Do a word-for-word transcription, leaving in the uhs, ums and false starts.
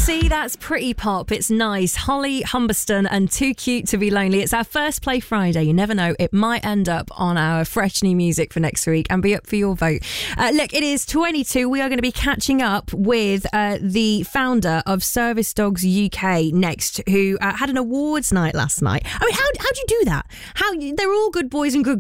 See, that's pretty pop. It's nice. Holly Humberston and Too Cute to Be Lonely. It's our first Play Friday. You never know. It might end up on our fresh new music for next week and be up for your vote. Uh, look, it is twenty-two. We are going to be catching up with uh, the founder of Service Dogs U K next, who uh, had an awards night last night. I mean, how how do you do that? How They're all good boys and good